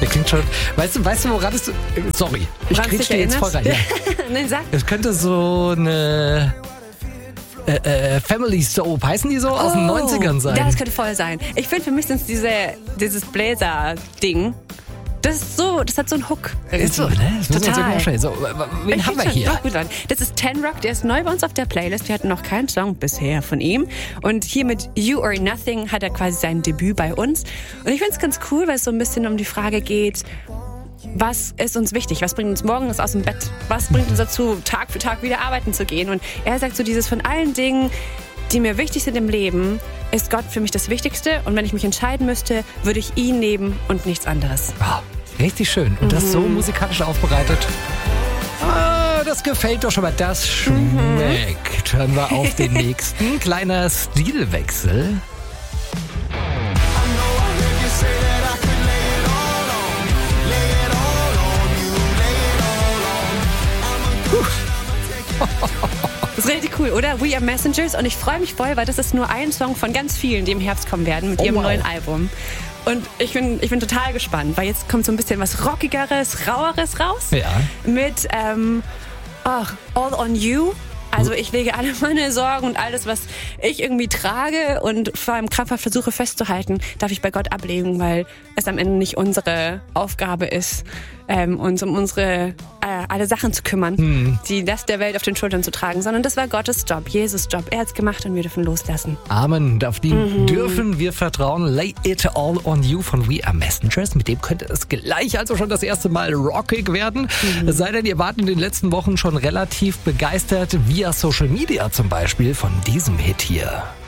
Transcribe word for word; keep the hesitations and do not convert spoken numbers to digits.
Der klingt schon. Weißt du, weißt du, woran es. Sorry, ich krieg's dir jetzt voll rein. Ja. Nein, sag. Es könnte so eine. Äh, äh, Family Soap, heißen die so? Aus den Oh, neunzigern sein. Ja, das könnte voll sein. Ich finde, für mich sind es diese, dieses Bläser-Ding. Das ist so, das hat so einen Hook. Ist so, ne? Das müssen wir uns irgendwie vorstellen. So, wen Ich haben wir find's hier? schon gut an. Das ist Ten Rock, der ist neu bei uns auf der Playlist. Wir hatten noch keinen Song bisher von ihm. Und hier mit You or Nothing hat er quasi sein Debüt bei uns. Und ich finde es ganz cool, weil es so ein bisschen um die Frage geht, was ist uns wichtig? Was bringt uns morgens aus dem Bett? Was bringt uns dazu, Tag für Tag wieder arbeiten zu gehen? Und er sagt so dieses von allen Dingen, die mir wichtig sind im Leben, ist Gott für mich das Wichtigste. Und wenn ich mich entscheiden müsste, würde ich ihn nehmen und nichts anderes. Ah, richtig schön. Und das so musikalisch aufbereitet. Ah, das gefällt doch schon mal. Das schmeckt. Hören wir auf den nächsten. Kleiner Stilwechsel. Das ist richtig cool, oder? We Are Messengers. Und ich freue mich voll, weil das ist nur ein Song von ganz vielen, die im Herbst kommen werden mit Oh, ihrem wow. neuen Album. Und ich bin, ich bin total gespannt, weil jetzt kommt so ein bisschen was Rockigeres, Raueres raus. Ja. Mit ähm, ach, All on You. Also ich lege alle meine Sorgen und alles, was ich irgendwie trage und vor allem krampfhaft versuche festzuhalten, darf ich bei Gott ablegen, weil es am Ende nicht unsere Aufgabe ist, ähm, uns um unsere äh, alle Sachen zu kümmern, hm. die Last der Welt auf den Schultern zu tragen, sondern das war Gottes Job, Jesus Job. Er hat's gemacht und wir dürfen loslassen. Amen. Auf den Mhm. dürfen wir vertrauen. Lay it all on you von We Are Messengers. Mit dem könnte es gleich also schon das erste Mal rockig werden. Mhm. Es sei denn, ihr wart in den letzten Wochen schon relativ begeistert via Social Media zum Beispiel von diesem Hit hier.